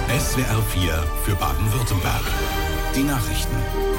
SWR 4 für Baden-Württemberg. Die Nachrichten.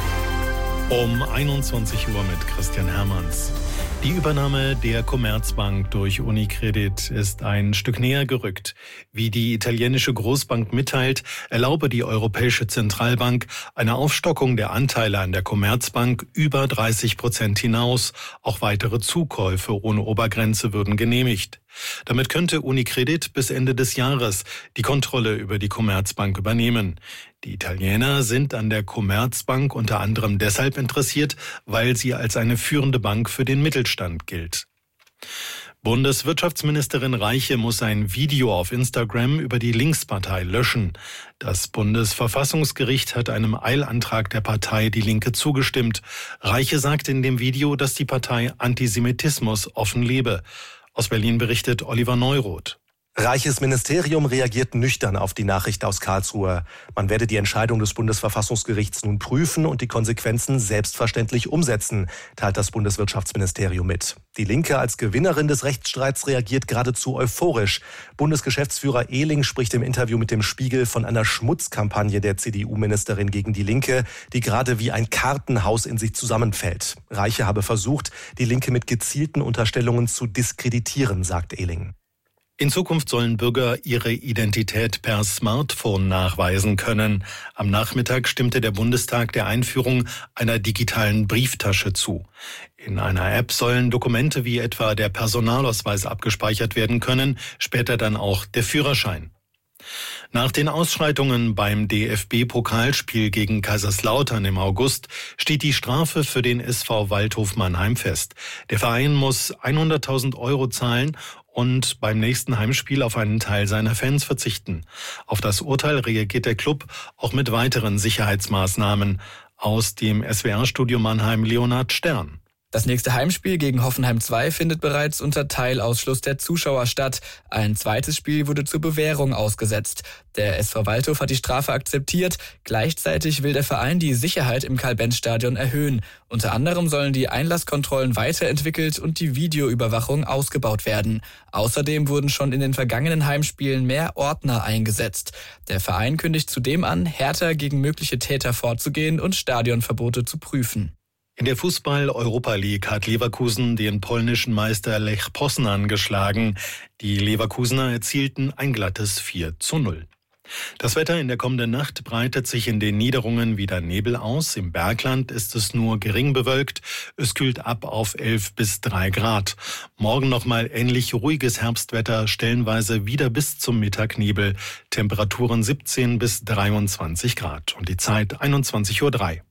Um 21 Uhr mit Christian Hermanns. Die Übernahme der Commerzbank durch Unicredit ist ein Stück näher gerückt. Wie die italienische Großbank mitteilt, erlaube die Europäische Zentralbank eine Aufstockung der Anteile an der Commerzbank über 30% hinaus. Auch weitere Zukäufe ohne Obergrenze würden genehmigt. Damit könnte Unicredit bis Ende des Jahres die Kontrolle über die Commerzbank übernehmen. Die Italiener sind an der Commerzbank unter anderem deshalb interessiert, weil sie als eine führende Bank für den Mittelstand gilt. Bundeswirtschaftsministerin Reiche muss ein Video auf Instagram über die Linkspartei löschen. Das Bundesverfassungsgericht hat einem Eilantrag der Partei Die Linke zugestimmt. Reiche sagt in dem Video, dass die Partei Antisemitismus offen lebe. Aus Berlin berichtet Oliver Neuroth. Reiches Ministerium reagiert nüchtern auf die Nachricht aus Karlsruhe. Man werde die Entscheidung des Bundesverfassungsgerichts nun prüfen und die Konsequenzen selbstverständlich umsetzen, teilt das Bundeswirtschaftsministerium mit. Die Linke als Gewinnerin des Rechtsstreits reagiert geradezu euphorisch. Bundesgeschäftsführer Ehling spricht im Interview mit dem Spiegel von einer Schmutzkampagne der CDU-Ministerin gegen die Linke, die gerade wie ein Kartenhaus in sich zusammenfällt. Reiche habe versucht, die Linke mit gezielten Unterstellungen zu diskreditieren, sagt Ehling. In Zukunft sollen Bürger ihre Identität per Smartphone nachweisen können. Am Nachmittag stimmte der Bundestag der Einführung einer digitalen Brieftasche zu. In einer App sollen Dokumente wie etwa der Personalausweis abgespeichert werden können, später dann auch der Führerschein. Nach den Ausschreitungen beim DFB-Pokalspiel gegen Kaiserslautern im August steht die Strafe für den SV Waldhof Mannheim fest. Der Verein muss 100.000 € zahlen und beim nächsten Heimspiel auf einen Teil seiner Fans verzichten. Auf das Urteil reagiert der Klub auch mit weiteren Sicherheitsmaßnahmen. Aus dem SWR-Studio Mannheim Leonhard Stern. Das nächste Heimspiel gegen Hoffenheim 2 findet bereits unter Teilausschluss der Zuschauer statt. Ein zweites Spiel wurde zur Bewährung ausgesetzt. Der SV Waldhof hat die Strafe akzeptiert. Gleichzeitig will der Verein die Sicherheit im Karl-Benz-Stadion erhöhen. Unter anderem sollen die Einlasskontrollen weiterentwickelt und die Videoüberwachung ausgebaut werden. Außerdem wurden schon in den vergangenen Heimspielen mehr Ordner eingesetzt. Der Verein kündigt zudem an, härter gegen mögliche Täter vorzugehen und Stadionverbote zu prüfen. In der Fußball-Europa League hat Leverkusen den polnischen Meister Lech Poznań geschlagen. Die Leverkusener erzielten ein glattes 4:0. Das Wetter in der kommenden Nacht breitet sich in den Niederungen wieder Nebel aus. Im Bergland ist es nur gering bewölkt. Es kühlt ab auf 11 bis 3 Grad. Morgen nochmal ähnlich ruhiges Herbstwetter, stellenweise wieder bis zum Mittag Nebel. Temperaturen 17 bis 23 Grad. Und die Zeit 21:03 Uhr.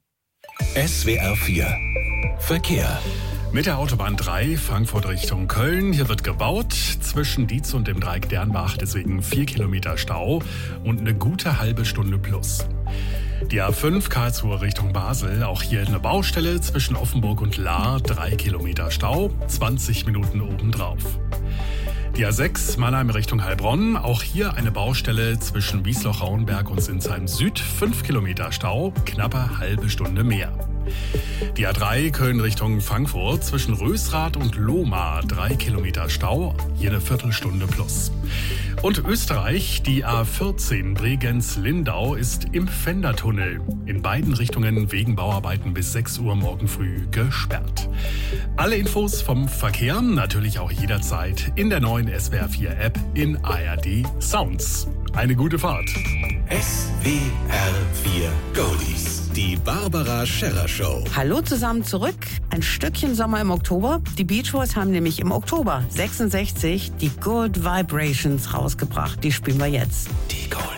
SWR 4 Verkehr. Mit der Autobahn 3 Frankfurt Richtung Köln. Hier wird gebaut zwischen Dietz und dem Dreieck Dernbach. Deswegen 4 Kilometer Stau und eine gute halbe Stunde plus. Die A5 Karlsruhe Richtung Basel. Auch hier eine Baustelle zwischen Offenburg und Lahr. 3 Kilometer Stau, 20 Minuten obendrauf. Die A6 Mannheim Richtung Heilbronn. Auch hier eine Baustelle zwischen Wiesloch-Rauenberg und Sinsheim Süd. 5 Kilometer Stau, knappe halbe Stunde mehr. Die A3 Köln Richtung Frankfurt zwischen Rösrath und Lohmar. 3 Kilometer Stau, hier eine Viertelstunde plus. Und Österreich, die A14 Bregenz-Lindau ist im Fendertunnel. In beiden Richtungen wegen Bauarbeiten bis 6 Uhr morgen früh gesperrt. Alle Infos vom Verkehr natürlich auch jederzeit in der neuen SWR 4 App in ARD Sounds. Eine gute Fahrt. SWR 4 Goldies. Die Barbara Scherrer Show. Hallo zusammen zurück. Ein Stückchen Sommer im Oktober. Die Beach Boys haben nämlich im Oktober 66 die Good Vibrations rausgebracht. Die spielen wir jetzt. Die Goldies.